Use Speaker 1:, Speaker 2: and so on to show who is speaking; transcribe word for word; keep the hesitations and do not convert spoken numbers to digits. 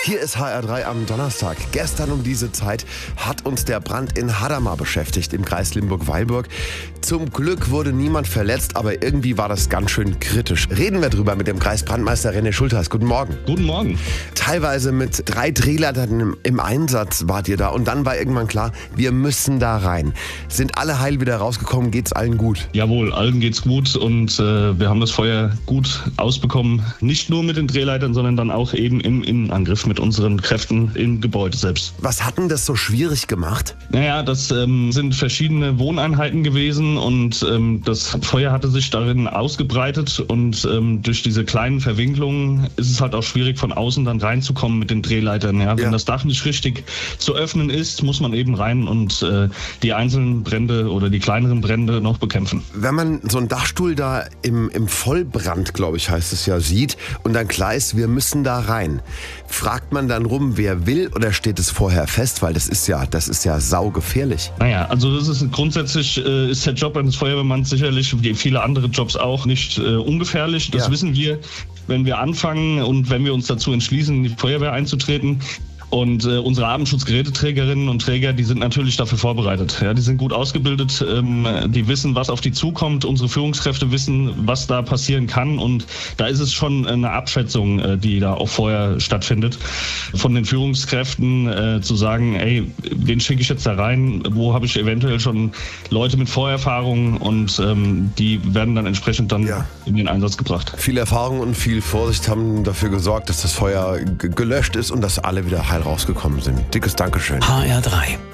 Speaker 1: Hier ist H R drei am Donnerstag. Gestern um diese Zeit hat uns der Brand in Hadamar beschäftigt, im Kreis Limburg-Weilburg. Zum Glück wurde niemand verletzt, aber irgendwie war das ganz schön kritisch. Reden wir drüber mit dem Kreisbrandmeister René Schultheiß. Guten Morgen.
Speaker 2: Guten Morgen.
Speaker 1: Teilweise mit drei Drehleitern im, im Einsatz wart ihr da und dann war irgendwann klar, wir müssen da rein. Sind alle heil wieder rausgekommen? Geht's allen gut?
Speaker 2: Jawohl, allen geht's gut und äh, wir haben das Feuer gut ausbekommen. Nicht nur mit den Drehleitern, sondern dann auch eben im Innenangriff mit unseren Kräften im Gebäude selbst.
Speaker 1: Was hat denn das so schwierig gemacht?
Speaker 2: Naja, das ähm, sind verschiedene Wohneinheiten gewesen und ähm, das Feuer hatte sich darin ausgebreitet und ähm, durch diese kleinen Verwinklungen ist es halt auch schwierig von außen dann reinzukommen mit den Drehleitern. Ja? Wenn
Speaker 1: Ja.
Speaker 2: das Dach nicht richtig zu öffnen ist, muss man eben rein und äh, die einzelnen Brände oder die kleineren Brände noch bekämpfen.
Speaker 1: Wenn man so einen Dachstuhl da im, im Vollbrand, glaube ich, heißt es ja, sieht und dann klar ist, wir müssen da rein, fragt man dann rum, wer will oder steht es vorher fest? Weil das ist ja, das ist ja saugefährlich.
Speaker 2: Naja, also das ist grundsätzlich äh, ist der Job eines Feuerwehrmanns sicherlich, wie viele andere Jobs auch, nicht äh, ungefährlich. Das
Speaker 1: Ja.
Speaker 2: wissen wir, wenn wir anfangen und wenn wir uns dazu entschließen, in die Feuerwehr einzutreten. Und äh, unsere Atemschutzgeräteträgerinnen und Träger, die sind natürlich dafür vorbereitet. Ja, die sind gut ausgebildet, ähm, die wissen, was auf die zukommt. Unsere Führungskräfte wissen, was da passieren kann. Und da ist es schon eine Abschätzung, äh, die da auch vorher stattfindet. Von den Führungskräften äh, zu sagen, ey, wen schicke ich jetzt da rein? Wo habe ich eventuell schon Leute mit Vorerfahrung? Und ähm, die werden dann entsprechend dann
Speaker 1: Ja.
Speaker 2: in den Einsatz gebracht.
Speaker 1: Viel Erfahrung und viel Vorsicht haben dafür gesorgt, dass das Feuer g- gelöscht ist und dass alle wieder heil rausgekommen sind. Dickes Dankeschön.
Speaker 3: H R drei.